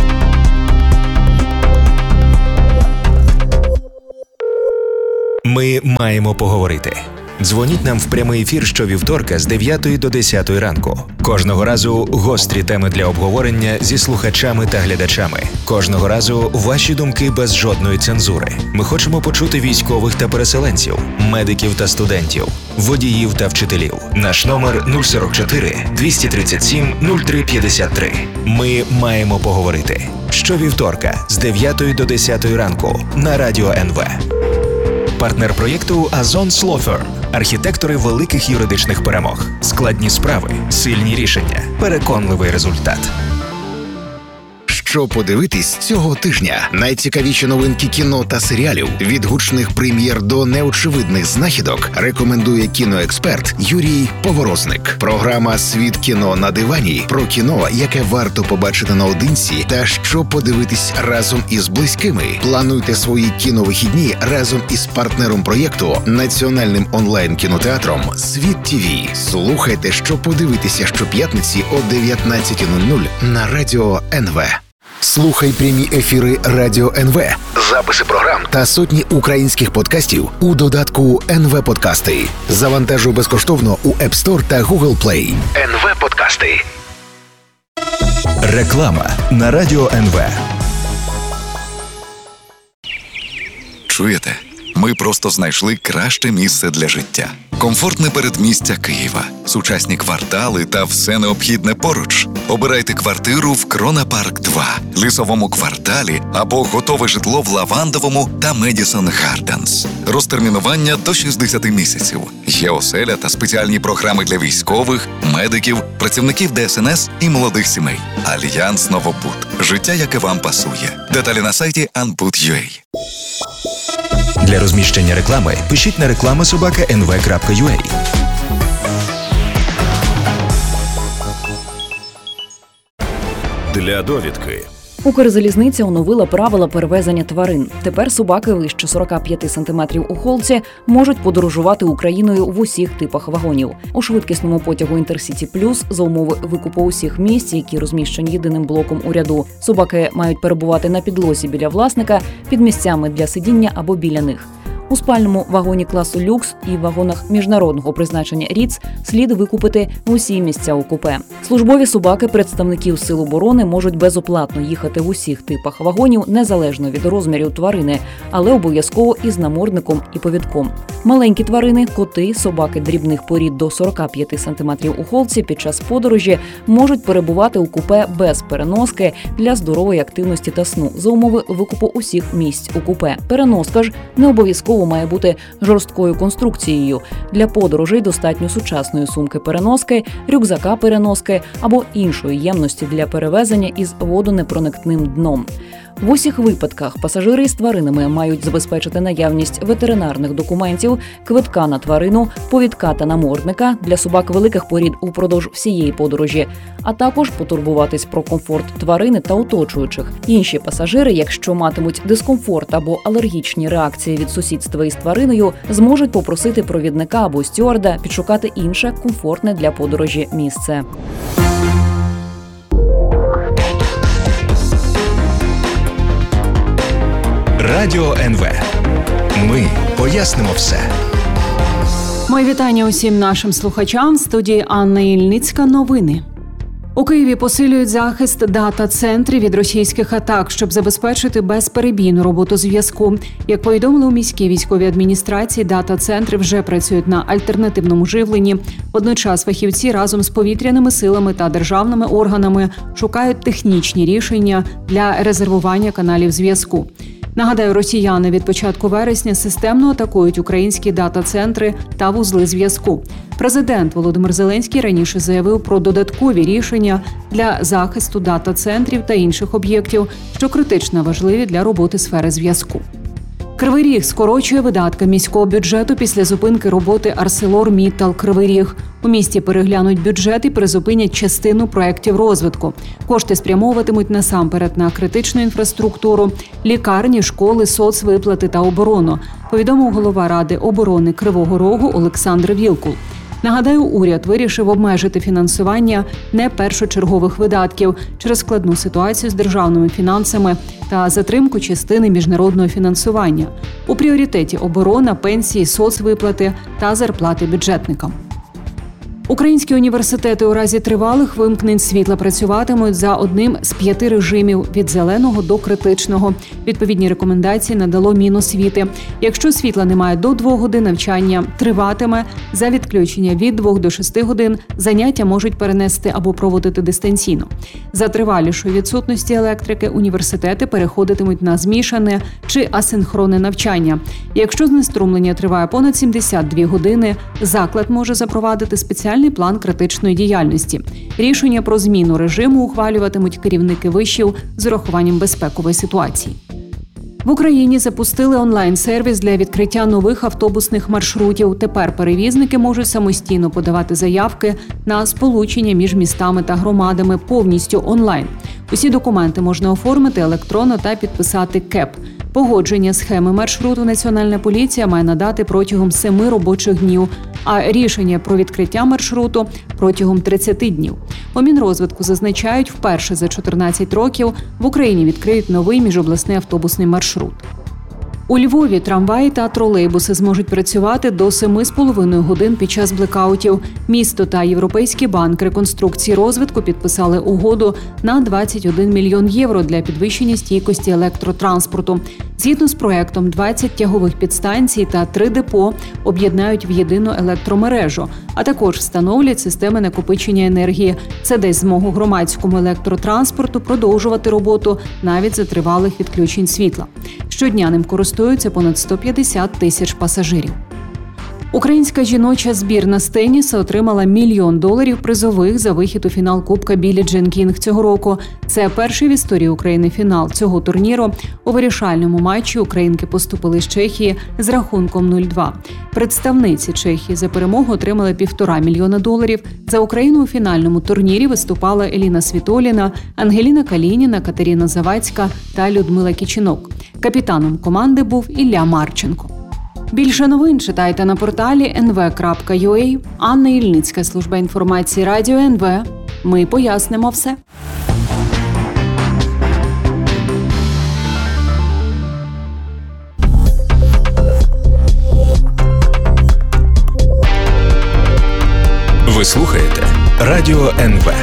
Ми маємо поговорити. Дзвоніть нам в прямий ефір щовівторка з дев'ятої до десятої ранку. Кожного разу гострі теми для обговорення зі слухачами та глядачами. Кожного разу ваші думки без жодної цензури. Ми хочемо почути військових та переселенців, медиків та студентів, водіїв та вчителів. Наш номер нуль сорок чотири двісті тридцять сім нуль три п'ятдесят три. Ми маємо поговорити. Щовівторка з дев'ятої до десятої ранку на Радіо ен ве. Партнер проєкту Azon Law Firm. Архітектори великих юридичних перемог. Складні справи, сильні рішення, переконливий результат. Що подивитись цього тижня? Найцікавіші новинки кіно та серіалів, від гучних прем'єр до неочевидних знахідок, рекомендує кіноексперт Юрій Поворозник. Програма «Світ кіно на дивані» про кіно, яке варто побачити наодинці, та що подивитись разом із близькими. Плануйте свої кіновихідні разом із партнером проєкту, національним онлайн-кінотеатром «Світ ТІВІ». Слухайте, що подивитися щоп'ятниці о дев'ятнадцята нуль нуль на Радіо ен ве. Слухай прямі ефіри Радіо ен ве, записи програм та сотні українських подкастів у додатку ен ве Подкасти. Завантажуй безкоштовно у App Store та Google Play. ен ве Подкасти. Реклама на Радіо ен ве. Чуєте? Ми просто знайшли краще місце для життя. Комфортне передмістя Києва, сучасні квартали та все необхідне поруч. Обирайте квартиру в Крона Парк два, Лісовому кварталі або готове житло в Лавандовому та Медісон Гарденс. Розтермінування до шістдесят місяців. Є оселя та спеціальні програми для військових, медиків, працівників де ес ен ес і молодих сімей. Альянс Новобуд. Життя, яке вам пасує. Деталі на сайті анбуд крапка ю а. Для розміщення реклами пишіть на реклама собака ен ве крапка ю а. Для довідки. Укрзалізниця оновила правила перевезення тварин. Тепер собаки вище сорок п'ять сантиметрів у холці можуть подорожувати Україною в усіх типах вагонів. У швидкісному потягу «Інтерсіті Плюс» за умови викупу усіх місць, які розміщені єдиним блоком у ряду, собаки мають перебувати на підлозі біля власника, під місцями для сидіння або біля них. У спальному вагоні класу люкс і вагонах міжнародного призначення «Ріц» слід викупити усі місця у купе. Службові собаки представників Сил оборони можуть безоплатно їхати в усіх типах вагонів, незалежно від розмірів тварини, але обов'язково із намордником і повідком. Маленькі тварини, коти, собаки дрібних порід до сорок п'ять сантиметрів у холці під час подорожі можуть перебувати у купе без переноски для здорової активності та сну за умови викупу усіх місць у купе. Переноска ж не обов'язково має бути жорсткою конструкцією. Для подорожей достатньо сучасної сумки-переноски, рюкзака-переноски або іншої ємності для перевезення із водонепроникним дном. В усіх випадках пасажири з тваринами мають забезпечити наявність ветеринарних документів, квитка на тварину, повідка та намордника для собак великих порід упродовж всієї подорожі, а також потурбуватись про комфорт тварини та оточуючих. Інші пасажири, якщо матимуть дискомфорт або алергічні реакції від сусідства із твариною, зможуть попросити провідника або стюарда підшукати інше комфортне для подорожі місце. Радіо ен ве. Ми пояснимо все. Мої вітання усім нашим слухачам. В студії Анна Ільницька. Новини. У Києві посилюють захист дата-центрів від російських атак, щоб забезпечити безперебійну роботу зв'язку. Як повідомили у міській військовій адміністрації, дата-центри вже працюють на альтернативному живленні. Водночас фахівці разом з повітряними силами та державними органами шукають технічні рішення для резервування каналів зв'язку. Нагадаю, росіяни від початку вересня системно атакують українські дата-центри та вузли зв'язку. Президент Володимир Зеленський раніше заявив про додаткові рішення для захисту дата-центрів та інших об'єктів, що критично важливі для роботи сфери зв'язку. Кривий Ріг скорочує видатки міського бюджету після зупинки роботи ArcelorMittal Кривий Ріг. У місті переглянуть бюджет і призупинять частину проєктів розвитку. Кошти спрямовуватимуть насамперед на критичну інфраструктуру, лікарні, школи, соцвиплати та оборону, повідомив голова Ради оборони Кривого Рогу Олександр Вілкул. Нагадаю, уряд вирішив обмежити фінансування не першочергових видатків через складну ситуацію з державними фінансами та затримку частини міжнародного фінансування. У пріоритеті оборона, пенсії, соцвиплати та зарплати бюджетникам. Українські університети у разі тривалих вимкнень світла працюватимуть за одним з п'яти режимів – від зеленого до критичного. Відповідні рекомендації надало Міносвіти. Якщо світла немає до двох годин, навчання триватиме. За відключення від двох до шести годин заняття можуть перенести або проводити дистанційно. За тривалішої відсутності електрики університети переходитимуть на змішане чи асинхронне навчання. Якщо знеструмлення триває понад сімдесят дві години, заклад може запровадити спеціальний план критичної діяльності. Рішення про зміну режиму ухвалюватимуть керівники вишів з урахуванням безпекової ситуації. В Україні запустили онлайн-сервіс для відкриття нових автобусних маршрутів. Тепер перевізники можуть самостійно подавати заявки на сполучення між містами та громадами повністю онлайн. Усі документи можна оформити електронно та підписати КЕП. Погодження схеми маршруту Національна поліція має надати протягом семи робочих днів, а рішення про відкриття маршруту – протягом тридцяти днів. У Мінрозвитку зазначають, вперше за чотирнадцять років в Україні відкриють новий міжобласний автобусний маршрут. У Львові трамваї та тролейбуси зможуть працювати до семи з половиною годин під час блекаутів. Місто та Європейський банк реконструкції і розвитку підписали угоду на двадцять один мільйон євро для підвищення стійкості електротранспорту. Згідно з проектом, двадцять тягових підстанцій та три депо об'єднають в єдину електромережу, а також встановлять системи накопичення енергії. Це дасть змогу громадському електротранспорту продовжувати роботу навіть за тривалих відключень світла. Щодня ним користуються понад сто п'ятдесят тисяч пасажирів. Українська жіноча збірна з тенісу отримала мільйон доларів призових за вихід у фінал Кубка Біллі Джин Кінг цього року. Це перший в історії України фінал цього турніру. У вирішальному матчі українки поступили з Чехії з рахунком нуль два. Представниці Чехії за перемогу отримали півтора мільйона доларів. За Україну у фінальному турнірі виступала Еліна Світоліна, Ангеліна Калініна, Катерина Завадська та Людмила Кічинок. Капітаном команди був Ілля Марченко. Більше новин читайте на порталі ен ве крапка ю а. Анна Ільницька, служба інформації Радіо ен ве. Ми пояснимо все. Ви слухаєте Радіо ен ве.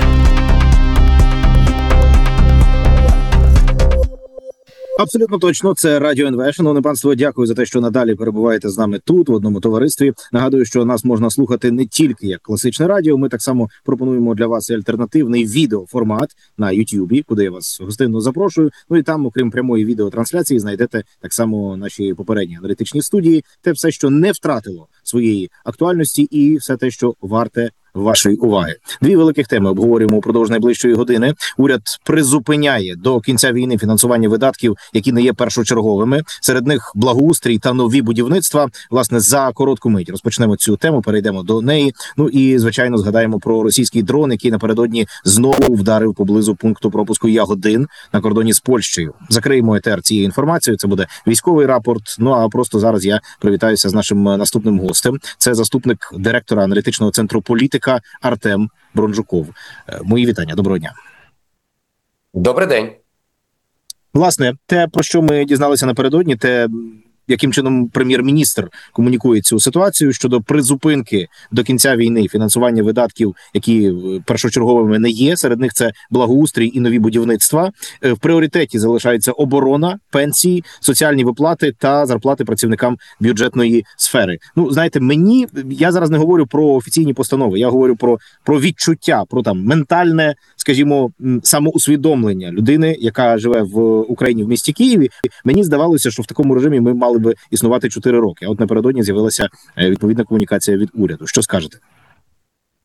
Абсолютно точно, це Радіо ен ве. Шановне панство, дякую за те, що надалі перебуваєте з нами тут, в одному товаристві. Нагадую, що нас можна слухати не тільки як класичне радіо, ми так само пропонуємо для вас і альтернативний відеоформат на Ютубі, куди я вас гостинно запрошую. Ну і там, окрім прямої відеотрансляції, знайдете так само наші попередні аналітичні студії, те все, що не втратило своєї актуальності, і все те, що варте вашої уваги. Дві великих теми обговорюємо упродовж найближчої години. Уряд призупиняє до кінця війни фінансування видатків, які не є першочерговими. Серед них благоустрій та нові будівництва. Власне, за коротку мить розпочнемо цю тему, перейдемо до неї. Ну і, звичайно, згадаємо про російський дрон, який напередодні знову вдарив поблизу пункту пропуску Ягодин на кордоні з Польщею. Закриємо етер цією інформацією. Це буде військовий рапорт. Ну а просто зараз я привітаюся з нашим наступним гостем. Це заступник директора аналітичного центру «Політика» Артем Бронжуков. Мої вітання. Доброго дня. Добрий день. Власне, те, про що ми дізналися напередодні, те, яким чином прем'єр-міністр комунікує цю ситуацію щодо призупинки до кінця війни фінансування видатків, які першочерговими не є. Серед них це благоустрій і нові будівництва. В пріоритеті залишається оборона, пенсії, соціальні виплати та зарплати працівникам бюджетної сфери. Ну, знаєте, мені, я зараз не говорю про офіційні постанови, я говорю про, про відчуття, про там ментальне, скажімо, самоусвідомлення людини, яка живе в Україні, в місті Києві. Мені здавалося, що в такому режимі ми мали би існувати чотири роки. А от напередодні з'явилася відповідна комунікація від уряду. Що скажете?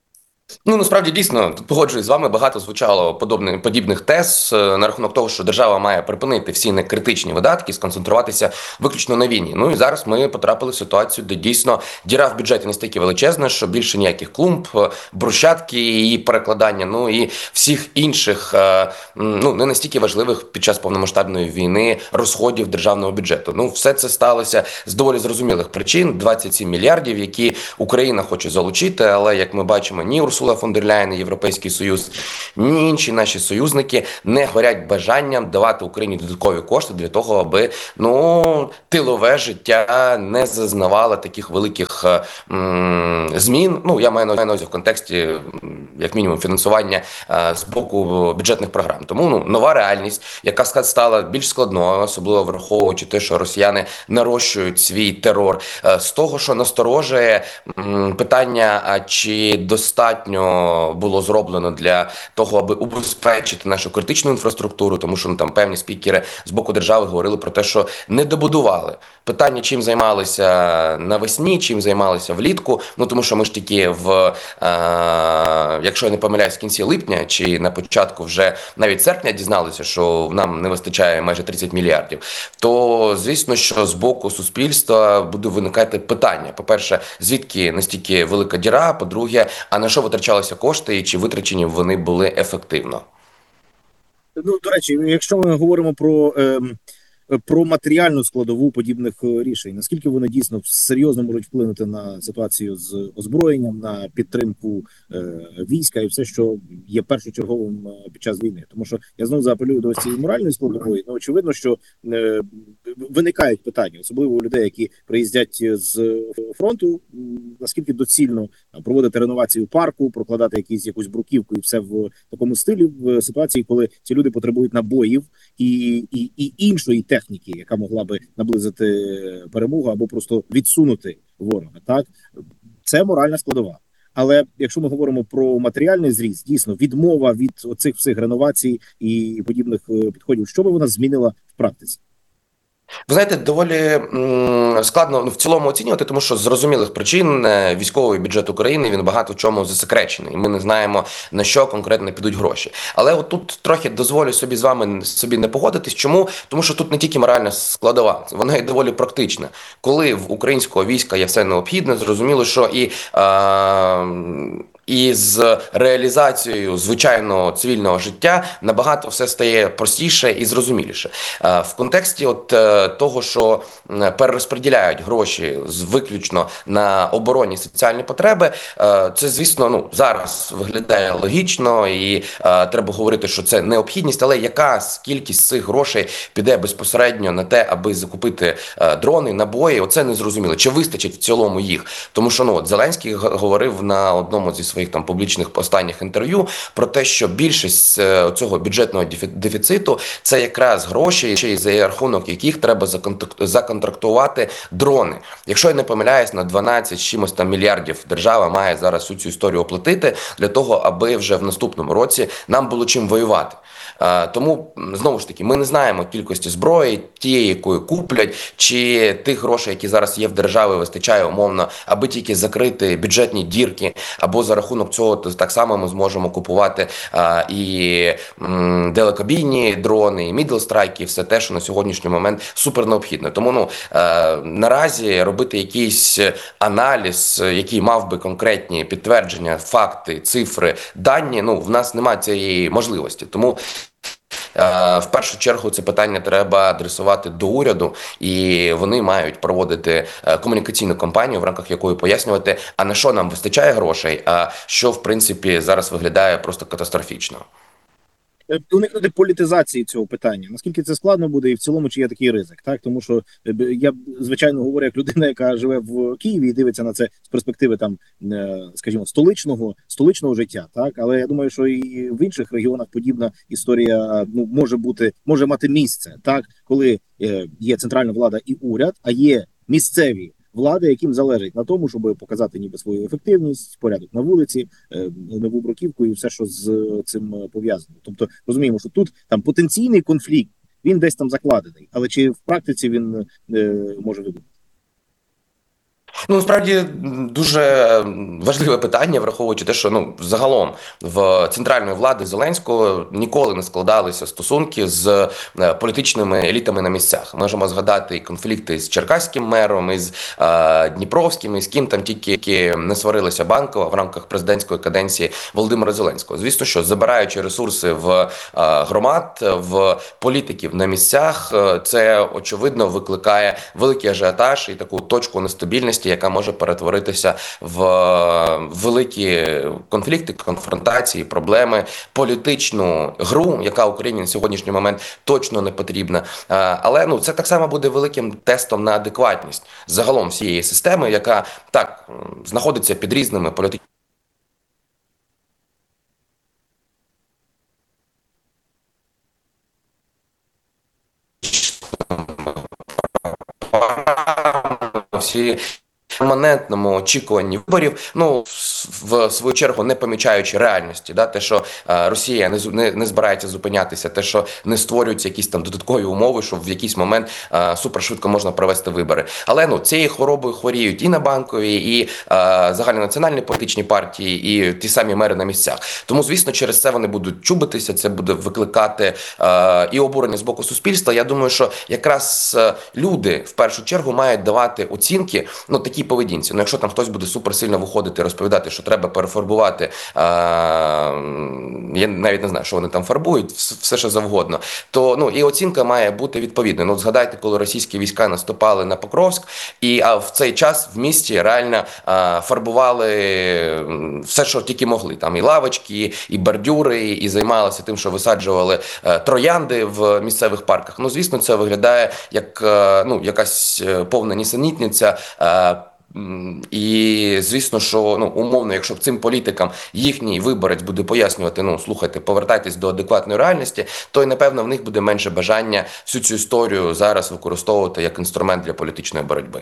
Ну, насправді, дійсно, тут погоджуюсь з вами, багато звучало подобних, подібних тез е, на рахунок того, що держава має припинити всі некритичні видатки, сконцентруватися виключно на війні. Ну і зараз ми потрапили в ситуацію, де дійсно діра в бюджеті настільки величезна, що більше ніяких клумб, е, брусчатки і перекладання, ну і всіх інших, е, м, ну, не настільки важливих під час повномасштабної війни розходів державного бюджету. Ну, все це сталося з доволі зрозумілих причин. двадцять сім мільярдів, які Україна хоче залучити, але, як ми бачимо, ні Урсула фон дер Ляєн, Європейський Союз, ні інші наші союзники не горять бажанням давати Україні додаткові кошти для того, аби, ну, тилове життя не зазнавало таких великих м, змін. Ну, я маю на увазі в контексті, м, як мінімум, фінансування е, з боку бюджетних програм. Тому, ну, нова реальність, яка стала більш складною, особливо враховуючи те, що росіяни нарощують свій терор. Е, з того, що насторожує м, питання, а чи достатньо було зроблено для того, аби убезпечити нашу критичну інфраструктуру, тому що, ну, там певні спікери з боку держави говорили про те, що не добудували. Питання, чим займалися навесні, чим займалися влітку, ну тому що ми ж тільки в, е, якщо я не помиляюсь, в кінці липня чи на початку вже навіть серпня дізналися, що нам не вистачає майже тридцять мільярдів, то звісно, що з боку суспільства буде виникати питання. По-перше, звідки настільки велика діра, по-друге, а на що витрачалися кошти і чи витрачені вони були ефективно? Ну, до речі, якщо ми говоримо про, е, про матеріальну складову подібних е, рішень, наскільки вони дійсно серйозно можуть вплинути на ситуацію з озброєнням, на підтримку е, війська і все, що є першочерговим е, під час війни? Тому що я знову заапелюю до цієї моральної складової. Ну, очевидно, що е, виникають питання, особливо у людей, які приїздять з фронту, наскільки доцільно проводити реновацію парку, прокладати якісь якусь бруківку і все в такому стилі, в ситуації, коли ці люди потребують набоїв і, і, і іншої техніки, яка могла би наблизити перемогу або просто відсунути ворога. Так, це моральна складова. Але якщо ми говоримо про матеріальний зріст, дійсно відмова від оцих всіх реновацій і подібних підходів, що би вона змінила в практиці? Ви знаєте, доволі м, складно, ну, в цілому оцінювати, тому що з зрозумілих причин е, військовий бюджет України, він багато в чому засекречений. Ми не знаємо, на що конкретно підуть гроші. Але от тут трохи дозволю собі з вами собі не погодитись. Чому? Тому що тут не тільки моральна складова, вона і доволі практична. Коли в українського війська є все необхідне, зрозуміло, що і... Е, І з реалізацією звичайного цивільного життя набагато все стає простіше і зрозуміліше. В контексті от того, що перерозподіляють гроші виключно на оборонні соціальні потреби, це, звісно, ну зараз виглядає логічно і треба говорити, що це необхідність, але яка кількість цих грошей піде безпосередньо на те, аби закупити дрони, набої, оце не зрозуміло. Чи вистачить в цілому їх? Тому що, ну, от Зеленський говорив на одному зі своїх своїх там публічних останніх інтерв'ю про те, що більшість цього бюджетного дефіциту – це якраз гроші, за рахунок яких треба законтрактувати дрони. Якщо я не помиляюсь, на дванадцять з чимось там мільярдів держава має зараз всю цю історію оплатити для того, аби вже в наступному році нам було чим воювати. Тому, знову ж таки, ми не знаємо кількості зброї, тієї, якої куплять, чи тих грошей, які зараз є в державі, вистачає умовно, аби тільки закрити бюджетні дірки, або за рахунок цього так само ми зможемо купувати а, і м, далекобійні дрони, і мідлстрайки, і все те, що на сьогоднішній момент супер необхідно. Тому ну, а, наразі робити якийсь аналіз, який мав би конкретні підтвердження, факти, цифри, дані, ну, в нас немає цієї можливості. Тому в першу чергу це питання треба адресувати до уряду, і вони мають проводити комунікаційну кампанію, в рамках якої пояснювати, а на що нам вистачає грошей, а що, в принципі, зараз виглядає просто катастрофічно. Уникнути політизації цього питання. Наскільки це складно буде і в цілому, чи є такий ризик? Так, тому що я, звичайно, говорю як людина, яка живе в Києві і дивиться на це з перспективи там, скажімо, столичного, столичного життя. Так, але я думаю, що і в інших регіонах подібна історія, ну, може бути, може мати місце. Так, коли є центральна влада і уряд, а є місцеві влади, яким залежить на тому, щоб показати ніби свою ефективність, порядок на вулиці, нову бруківку і все, що з цим пов'язано. Тобто розуміємо, що тут там потенційний конфлікт, він десь там закладений, але чи в практиці він е, може вибухнути? Ну, насправді дуже важливе питання, враховуючи те, що ну загалом в центральної влади Зеленського ніколи не складалися стосунки з політичними елітами на місцях. Можемо згадати і конфлікти з черкаським мером, із е, Дніпровським, і з ким там тільки які не сварилися Банкова в рамках президентської каденції Володимира Зеленського. Звісно, що забираючи ресурси в е, громад, в політиків на місцях, е, це очевидно викликає великий ажіотаж і таку точку нестабільності, яка може перетворитися в великі конфлікти, конфронтації, проблеми, політичну гру, яка Україні на сьогоднішній момент точно не потрібна. Але ну це так само буде великим тестом на адекватність загалом всієї системи, яка так знаходиться під різними політичними всі перманентному очікуванні виборів, ну в свою чергу не помічаючи реальності, да, те, що е, Росія не, не не збирається зупинятися, те, що не створюються якісь там додаткові умови, що в якийсь момент е, супершвидко можна провести вибори. Але ну цією хворобою хворіють і на Банковій, і е, загальнонаціональні політичні партії, і ті самі мери на місцях. Тому, звісно, через це вони будуть чубитися, це буде викликати е, і обурення з боку суспільства. Я думаю, що якраз е, люди в першу чергу мають давати оцінки, ну такі поведінці. Ну, якщо там хтось буде суперсильно виходити і розповідати, що треба перефарбувати, а, я навіть не знаю, що вони там фарбують, все що завгодно, то ну і оцінка має бути відповідною. Ну, згадайте, коли російські війська наступали на Покровськ, і а в цей час в місті реально а, фарбували все, що тільки могли. Там і лавочки, і бордюри, і займалися тим, що висаджували а, троянди в місцевих парках. Ну, звісно, це виглядає як а, ну, якась повна нісенітниця. А, І, звісно, що ну умовно, якщо цим політикам їхній виборець буде пояснювати, ну, слухайте, повертайтесь до адекватної реальності, то й, напевно, в них буде менше бажання всю цю історію зараз використовувати як інструмент для політичної боротьби.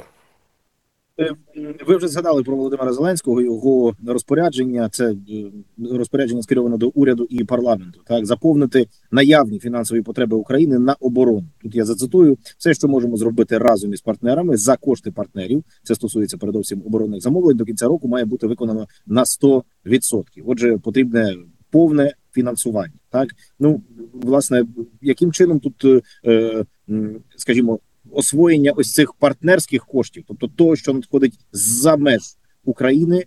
Ви вже згадали про Володимира Зеленського, його розпорядження, це розпорядження скеровано до уряду і парламенту, так, заповнити наявні фінансові потреби України на оборону. Тут я зацитую: все, що можемо зробити разом із партнерами за кошти партнерів, це стосується передовсім оборонних замовлень, до кінця року має бути виконано на сто відсотків. Отже, потрібне повне фінансування. Так, ну, власне, яким чином тут, е, скажімо, освоєння ось цих партнерських коштів, тобто того, що надходить з-за меж України,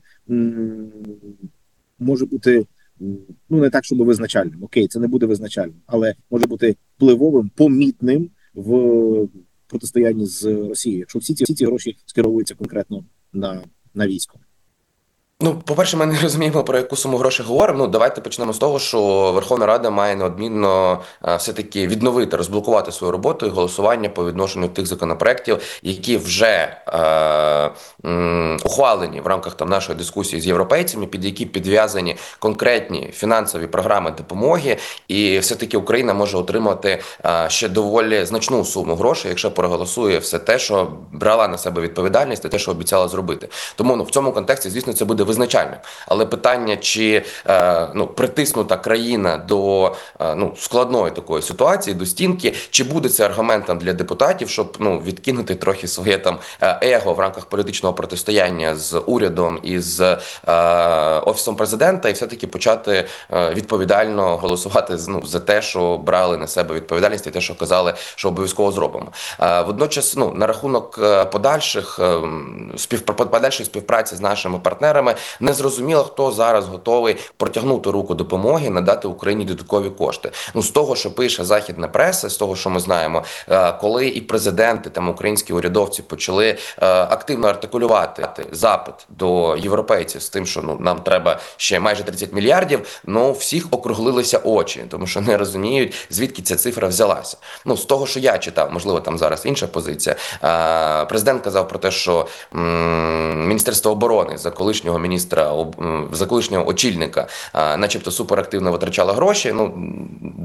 може бути, ну, не так, щоб визначальним. Окей, це не буде визначальним, але може бути впливовим, помітним в протистоянні з Росією, якщо всі ці, всі ці гроші скеровуються конкретно на, на військо. Ну, по-перше, ми не розуміємо, про яку суму грошей говоримо. Ну, давайте почнемо з того, що Верховна Рада має неодмінно а, все-таки відновити, розблокувати свою роботу і голосування по відношенню тих законопроєктів, які вже а, м, ухвалені в рамках там нашої дискусії з європейцями, під які підв'язані конкретні фінансові програми допомоги, і все-таки Україна може отримати а, ще доволі значну суму грошей, якщо проголосує все те, що брала на себе відповідальність, і те, що обіцяла зробити. Тому ну, в цьому контексті, звісно, це буде визначальним. Але питання, чи е, ну, притиснута країна до е, ну, складної такої ситуації, до стінки, чи буде це аргументом для депутатів, щоб ну, відкинути трохи своє там его в рамках політичного протистояння з урядом і з е, Офісом президента, і все-таки почати е, відповідально голосувати ну, за те, що брали на себе відповідальність, і те, що казали, що обов'язково зробимо. Е, водночас, ну, на рахунок подальших, е, спів, подальшої співпраці з нашими партнерами, не зрозуміло, хто зараз готовий протягнути руку допомоги, надати Україні додаткові кошти. Ну, з того, що пише західна преса, з того, що ми знаємо, коли і президенти, там, українські урядовці почали активно артикулювати запит до європейців з тим, що ну, нам треба ще майже тридцять мільярдів, ну, всіх округлилися очі, тому що не розуміють, звідки ця цифра взялася. Ну, з того, що я читав, можливо, там зараз інша позиція, президент казав про те, що м- Міністерство оборони за колишнього міністра, за колишнього очільника, начебто суперактивно витрачало гроші. Ну,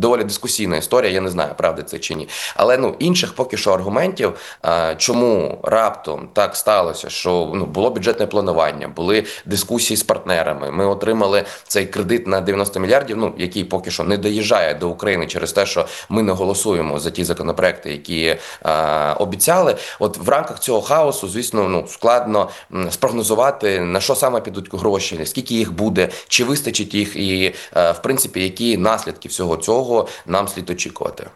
доволі дискусійна історія, я не знаю, правда це чи ні. Але ну інших поки що аргументів, а, чому раптом так сталося, що ну було бюджетне планування, були дискусії з партнерами. Ми отримали цей кредит на дев'яносто мільярдів, ну який поки що не доїжджає до України через те, що ми не голосуємо за ті законопроекти, які а, обіцяли. От в рамках цього хаосу, звісно, ну складно м, спрогнозувати, на що саме підуть гроші, скільки їх буде, чи вистачить їх, і а, в принципі, які наслідки всього цього нам слід очікувати.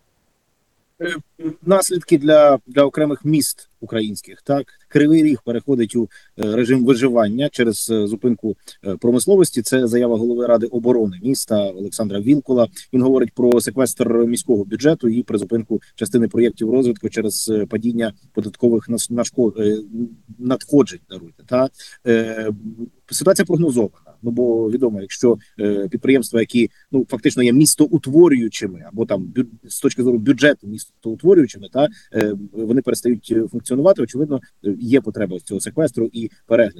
Наслідки для, для окремих міст українських. Так, Кривий Ріг переходить у е, режим виживання через е, зупинку е, промисловості. Це заява голови Ради оборони міста Олександра Вілкула. Він говорить про секвестр міського бюджету і призупинку частини проєктів розвитку через е, падіння податкових нас- нашко- е, надходжень. Даруйте. Та е, ситуація прогнозована. Ну бо відомо, якщо е, підприємства, які ну фактично є містоутворюючими, або там бю, з точки зору бюджету містоутворюючими, та е, вони перестають функціонувати. Очевидно, є потреба з цього секвестру і перегляду.